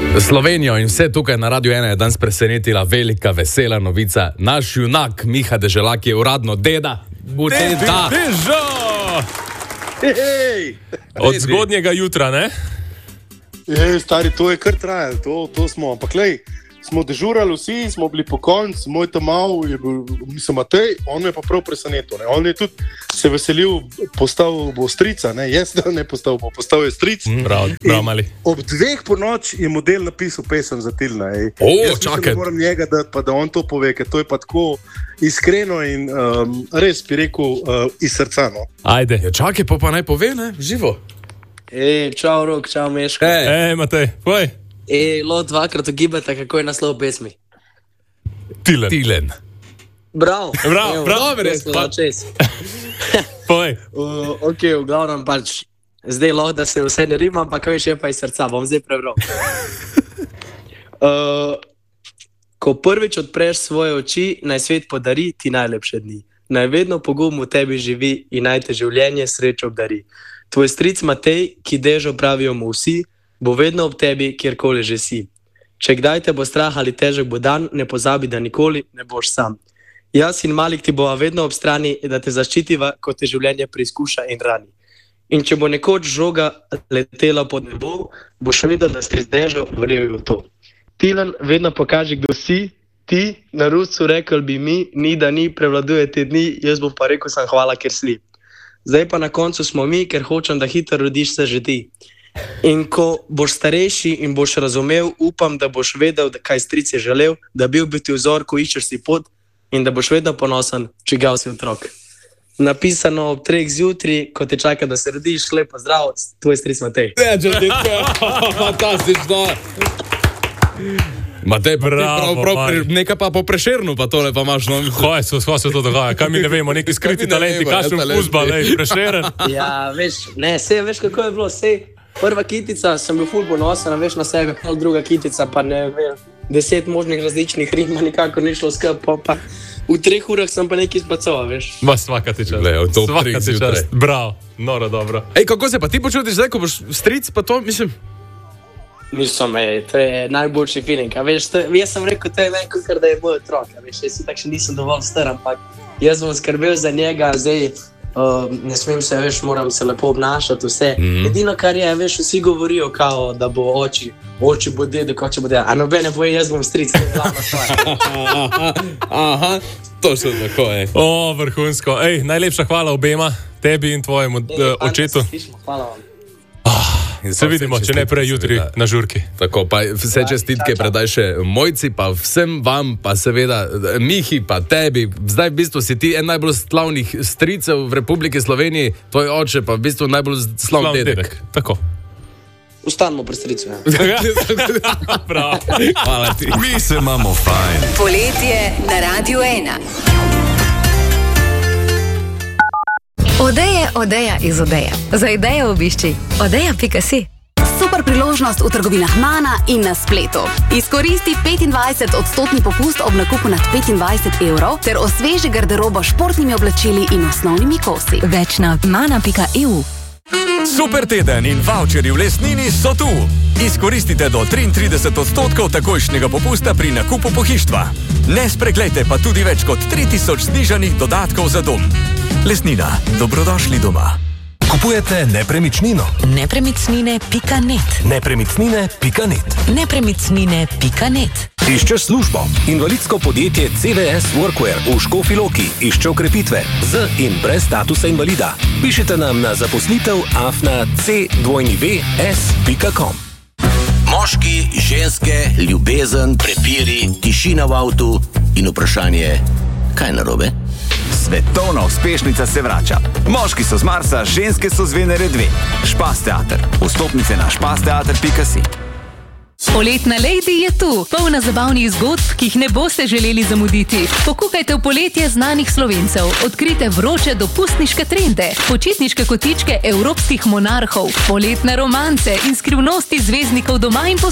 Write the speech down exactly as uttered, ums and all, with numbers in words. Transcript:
Slovenijo in vse tukaj na Radiu ena je danes presenetila velika, vesela novica. Naš junak Miha Deželak je uradno deda. Deda! Dežo! Hej! Od zgodnjega jutra, ne? Ej, stari, to je kar trajalo, to, to smo, ampak lej, smo dežurali vsi, smo bili po konc, moj tamal je bil, mislim, Matej, on je pa prav presenetil, ne? On je tudi se veselil, postal bo strica, ne, jaz da ne postal bo, postal je stric. Mm, prav, prav mali. Ob dveh po noč je model napisal pesem za Tilna, ej. O, jaz čakaj. Jaz moram njega dati, pa da on to pove, ker to je pa tako iskreno in um, res bi rekel uh, iz srca, no. Ajde. Ja, čakaj, pa pa naj pove, ne, živo. Ej, čau Rok, čau Meško. Ej, Ej, Matej, poj. Ej, lo dvakrat ugibate, kako je naslov pesmi. Tilen. Tilen. Bravo. Bravo, Evo, bravo, jaz res, sem pa- dal čez. Poj. Uh, ok, v glavnem pač, zdaj lahko, da se vse ne rima, ampak veš, je pa iz srca, bom zdaj prebral. Uh, ko prvič odpreš svoje oči, naj svet podari ti najlepše dni. Naj vedno pogum v tebi živi in naj te življenje srečo obdari. Tvoj stric Matej, ki dežo pravijo mu vsi, bo vedno ob tebi, kjerkoli že si. Če kdaj te bo strah ali težek bo dan, ne pozabi, da nikoli ne boš sam. Jaz in Malik ti bova vedno ob strani, da te zaščitiva, ko te življenje preizkuša in rani. In če bo nekoč žoga letela pod nebo, boš videl, da si z dežo verjel v to. Tilen, vedno pokaži, kdo si, ti, na Ruscu rekel bi mi, ni da ni, prevladuje te dni, jaz bom pa rekel sam hvala, ker si. Zdaj pa na koncu smo mi, ker hočem, da hitro rodiš se že ti. In ko boš starejši in boš razumel, upam, da boš vedel, da kaj stric je želel, da bil bi ti vzor, ko iščeš si pot in da boš vedno ponosen, čigav si otrok. Napisano ob treh zjutraj, ko te čaka, da se rodiš, lepo zdrav, tvoj stric Matej. Dežel, fantastično. Matej, prav, Bravo, prav, prav, Mari. nekaj pa po Prešernu, pa tole pa imaš, no. Hoj, so,sko se to dogaja, kaj mi ne vemo, neki skriti Kaj mi ne talenti, vemo, ja, kakšen talenti. fuzbal, ej, Prešeren. Ja, veš, ne, sej, veš, kako je bilo, sej, prva kitica, sem bil ful ponosen, veš, na sebe, pol druga kitica, pa ne vem, deset možnih različnih rima, nikakor ni šlo skrb, pa, pa v treh urah sem pa nekaj izbacoval, veš. Ma svaka ti čast. Glej, od top Svaka treh ti zjutraj. čast. Bravo, noro dobro. Ej, kako se pa ti počutiš zdaj, ko boš stric, pa to, mislim... Mislim, ej, to je najboljši feeling, a veš, to, jaz sem rekel, to je meni, kot da je moj otrok, a veš, jaz si tak še nisem dovolj star, ampak jaz bom skrbel za njega, zdaj, uh, ne smem se, veš, moram se lepo obnašati, vse. Mm. Edino, kar je, veš, vsi govorijo, kao, da bo oči, oči bo dedek, oči bo dedek, a nobene boje, jaz bom stric, to je glavna stvar. Aha, aha, točno tako je. O, vrhunsko. Ej, najlepša hvala obema, tebi in tvojemu Ej, uh, fantje, očetu. se slišimo, hvala vam. Se vidimo, če ne prej jutri Seveda. na žurki. Tako, pa vse čestitke predaj še Mojci, pa vsem vam, pa seveda Mihi, pa tebi. Zdaj v bistvu si ti en najbolj slavnih stricev v Republiki Sloveniji, tvoj oče pa v bistvu najbolj slav dedek. Tako. Ustanimo pri stricu, ja. Prav. Hvala ti. Mi se imamo fajn. Poletje na Radiu ena. Odeja, odeja iz Odeja. Za idejo obišči odeja pika si. Super priložnost v trgovinah Mana in na spletu. Izkoristi petindvajset odstotni popust ob nakupu nad petindvajset evrov ter osveži garderobo s športnimi oblačili in osnovnimi kosi. Več na mana pika e u. Super teden in voucherji v Lesnini so tu. Izkoristite do triintrideset odstotkov takojšnjega popusta pri nakupu pohištva. Ne spreglejte pa tudi več kot tri tisoč znižanih dodatkov za dom. Lesnina, dobrodošli doma. Kupujete nepremičnino? Nepremicnine pika net. Nepremičnine pika net. Nepremicnine pika net. Iščeš službo? Invalidsko podjetje C V S Workwear v Škofji Loki išče okrepitve z in brez statusa invalida. Pišite nam na zaposlitev afna c w s pika com. Moški, ženske, ljubezen, prepiri, tišina v avtu in vprašanje, kaj narobe? Svetovna uspešnica se vrača. Moški so z Marsa, ženske so z Venere dve. Špas teater. Vstopnice na špas teater pika si. Poletna Lady je tu, polna zabavnih zgodb, ki jih ne boste želeli zamuditi. Pokukajte v poletje znanih Slovencev, odkrite vroče dopustniške trende, počitniške kotičke evropskih monarhov, poletne romance in skrivnosti zvezdnikov doma in po